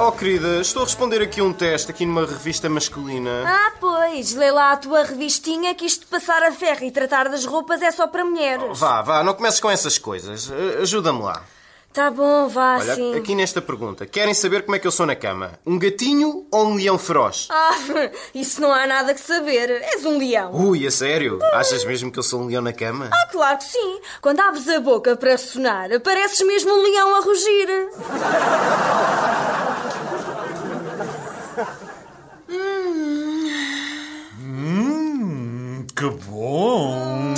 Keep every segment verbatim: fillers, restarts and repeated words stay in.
Oh, querida, estou a responder aqui um teste aqui numa revista masculina. Ah, pois. Lê lá a tua revistinha que isto de passar a ferro e tratar das roupas é só para mulheres. Vá, vá, não comeces com essas coisas. Ajuda-me lá. Tá bom, vá, Olha, sim. aqui nesta pergunta. Querem saber como é que eu sou na cama? Um gatinho ou um leão feroz? Ah, isso não há nada que saber. És um leão. Ui, a sério? Achas mesmo que eu sou um leão na cama? Ah, claro que sim. Quando abres a boca para ressonar, pareces mesmo um leão a rugir. Hum, que bom!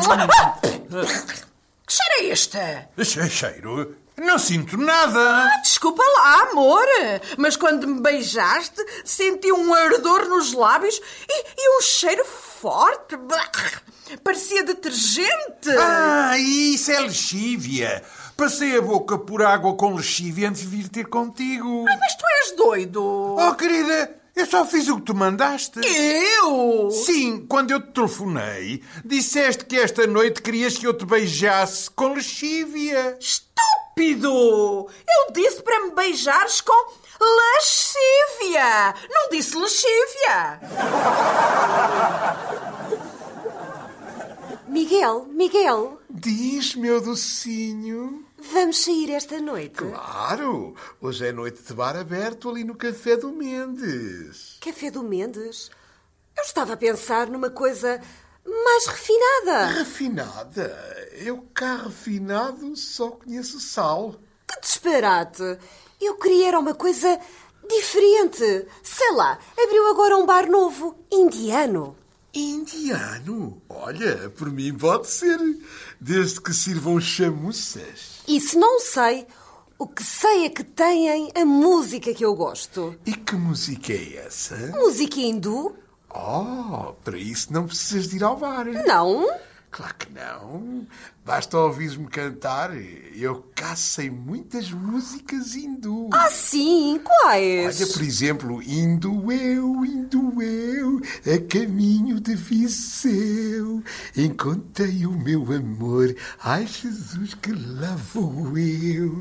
Que cheiro é este? Che- Cheiro? Não sinto nada. Ah, desculpa lá, amor, mas quando me beijaste senti um ardor nos lábios e, e um cheiro forte. Parecia detergente. Ah, isso é lexívia. Passei a boca por água com lexívia antes de vir ter contigo. Ai, mas tu és doido. Oh, querida, eu só fiz o que tu mandaste. Eu? Sim, quando eu te telefonei, disseste que esta noite querias que eu te beijasse com lexívia. Estúpido! Eu disse para me beijares com lascívia. Não disse lexívia. Miguel, Miguel, Diz, meu docinho. vamos sair esta noite? Claro, hoje é noite de bar aberto ali no Café do Mendes. Café do Mendes? Eu estava a pensar numa coisa mais refinada. Refinada? Eu cá refinado só conheço sal. Que disparate! Eu queria era uma coisa diferente. Sei lá, abriu agora um bar novo, indiano. Indiano? Olha, por mim pode ser, desde que sirvam chamuças. Isso não sei. O que sei é que têm a música que eu gosto. E que música é essa? Música hindu? Oh, para isso não precisas de ir ao bar. Não. Claro que não. Basta ouvires-me cantar. Eu cá sei muitas músicas hindu. Ah, sim? Quais? Olha, por exemplo, indo eu, indo eu, a caminho de Viseu, encontrei o meu amor, ai Jesus, que lá vou eu.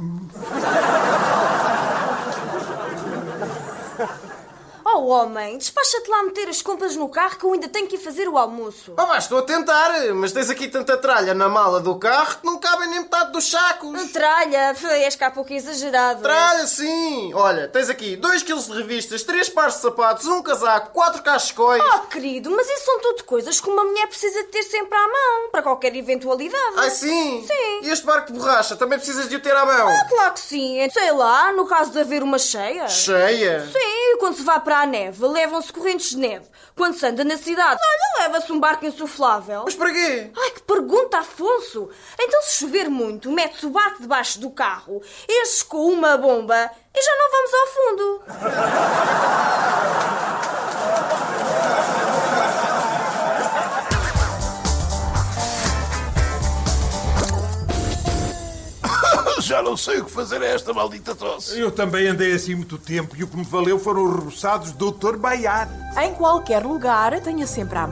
Oh, homem, despacha-te lá meter as compras no carro que eu ainda tenho que ir fazer o almoço. Oh, mas estou a tentar, mas tens aqui tanta tralha na mala do carro que não cabem nem metade dos sacos. Tralha, és cá pouco exagerado. Tralha, sim! Olha, tens aqui dois quilos de revistas, três pares de sapatos, um casaco, quatro cachecóis. Oh, querido, mas isso são tudo coisas que uma mulher precisa de ter sempre à mão, para qualquer eventualidade. Ai, sim? Sim. E este barco de borracha, também precisas de o ter à mão? Ah, claro que sim. Sei lá, no caso de haver uma cheia. Cheia? Sim, quando se vai para a neve, levam-se correntes de neve. Quando se anda na cidade, olha, leva-se um barco insuflável. Mas para quê? Ai, que pergunta, Afonso! Então, se chover muito, mete-se o barco debaixo do carro, enche com uma bomba e já não vamos ao fundo. Já não sei o que fazer a esta maldita tosse. Eu também andei assim muito tempo e o que me valeu foram os reboçados do doutor Baiar. Em qualquer lugar, tenha sempre à